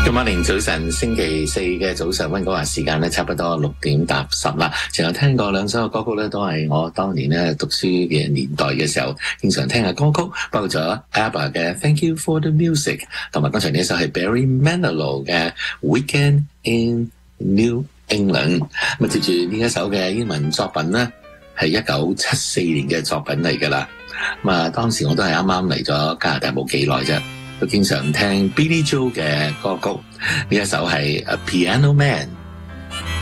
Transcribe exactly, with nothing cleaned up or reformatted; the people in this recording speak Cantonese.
今晚凌早晨，星期四嘅早上溫哥華時間咧，差不多六點搭十啦。前有聽過兩首歌曲咧，都係我當年咧讀書嘅年代嘅時候，經常聽嘅歌曲，包括咗 ABBA 嘅 Thank You for the Music， 同埋剛才呢一首係 Barry Manilow 嘅 Weekend in New England。咁啊，接住呢一首嘅英文作品咧，係一九七四年嘅作品嚟噶啦。咁啊，當時我都係啱啱嚟咗加拿大冇幾耐啫。都經常聽 Billy Joel 嘅歌曲，呢一首係 A Piano Man。